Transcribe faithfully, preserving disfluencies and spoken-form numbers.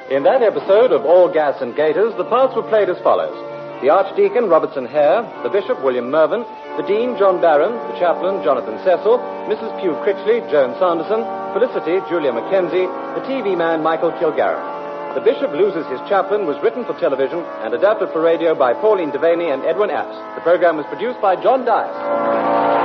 In that episode of All Gas and Gaiters, the parts were played as follows. The Archdeacon, Robertson Hare, the Bishop, William Mervyn, the Dean, John Barron, the Chaplain, Jonathan Cecil, Missus Pugh Critchley, Joan Sanderson, Felicity, Julia Mackenzie, the T V man, Michael Kilgarron. The Bishop Loses His Chaplain was written for television and adapted for radio by Pauline Devaney and Edwin Apps. The program was produced by John Dias.